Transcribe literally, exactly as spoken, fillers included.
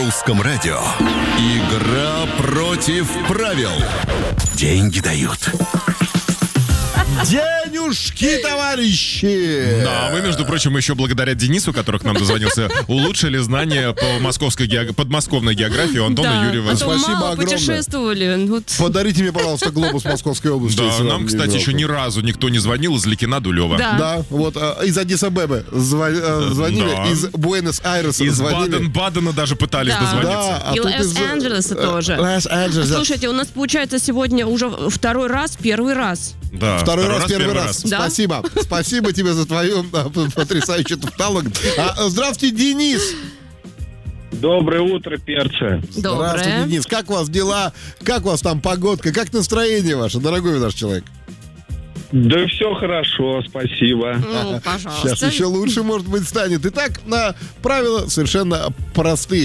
русском радио. Игра против правил. Деньги дают. Денежки, товарищи! Да, вы, между прочим, еще благодаря Денису, который к нам дозвонился, улучшили знания по московской геог... подмосковной географии у Антона Да, Юрьева. а то Спасибо мало огромное. путешествовали. Вот. Подарите мне, пожалуйста, глобус Московской области. Да, если вам нам, не кстати, жалко. еще ни разу никто не звонил из Ликина Дулева. Да. Да, вот а, из Аддис-Абебы зва- а, звонили, Да. из Буэнос-Айреса Из звонили. Баден-Бадена даже пытались Да. дозвониться. Да, а И тут из- Лос-Анджелеса тоже. Лос-Анджелес, да. Слушайте, у нас получается сегодня уже второй раз, первый раз. Да, Второй раз, первый раз. Да? Спасибо. Спасибо тебе за твою а, потрясающую тавтологию. А, здравствуйте, Денис. Доброе утро, перцы. Здравствуйте, Доброе. Денис. Как у вас дела? Как у вас там погодка? Как настроение ваше, дорогой наш человек? Да все хорошо, спасибо. Ну, пожалуйста. Сейчас еще лучше, может быть, станет. Итак, на правила совершенно простые.